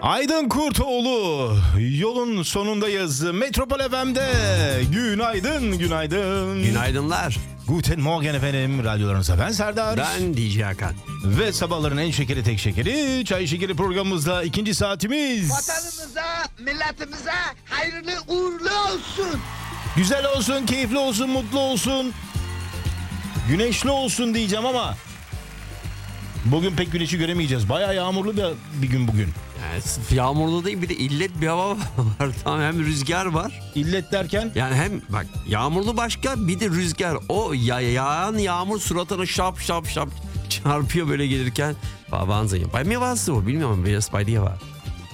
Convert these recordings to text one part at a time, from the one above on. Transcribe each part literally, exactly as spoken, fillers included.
Aydın Kurtoğlu, yolun sonundayız. Metropol F M'de. Günaydın, günaydın. Günaydınlar. Guten Morgen efendim. Radyolarınıza ben Serdar. Ben D J Hakan. Ve sabahların en şekeri tek şekeri Çay Şekeri programımızda ikinci saatimiz. Vatanımıza, milletimize hayırlı uğurlu olsun. Güzel olsun, keyifli olsun, mutlu olsun. Güneşli olsun diyeceğim ama bugün pek güneşi göremeyeceğiz. Bayağı yağmurlu bir, bir gün bugün. Yani sırf yağmurlu değil, bir de illet bir hava var. Tamam, hem rüzgar var. İllet derken? Yani hem bak yağmurlu başka, bir de rüzgar. O ya, yağan yağmur suratına şap şap şap çarpıyor böyle gelirken. Wahnsinn. Bei mir war es so. Bilmiyorum wie das bei dir war.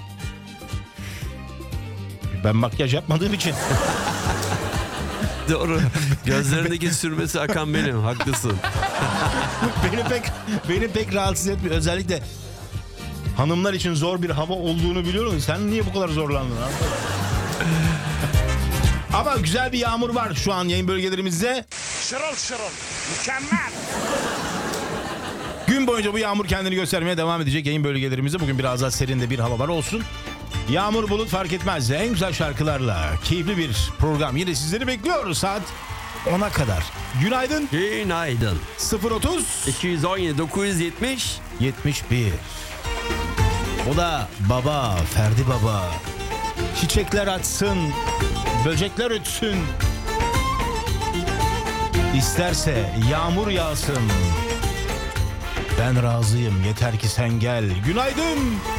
Ben makyaj yapmadığım için. Doğru. Gözlerindeki sürmesi akan benim. Haklısın. beni pek beni pek rahatsız etmiyor. Özellikle hanımlar için zor bir hava olduğunu biliyorum. Sen niye bu kadar zorlandın abi? Ama güzel bir yağmur var şu an yayın bölgelerimizde. Şırıl şırıl. Mükemmel. Gün boyunca bu yağmur kendini göstermeye devam edecek yayın bölgelerimizde. Bugün biraz daha serinde bir hava var olsun. Yağmur bulut fark etmez. En güzel şarkılarla keyifli bir program. Yine sizleri bekliyoruz saat ona kadar. Günaydın. Günaydın. sıfır otuz iki yüz on yedi dokuz yüz yetmiş yetmiş bir. O da baba, Ferdi Baba. Çiçekler açsın, böcekler ötsün. İsterse yağmur yağsın. Ben razıyım, yeter ki sen gel. Günaydın.